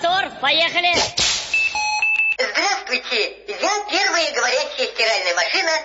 мотор, поехали! Здравствуйте, я первая говорящая стиральная машина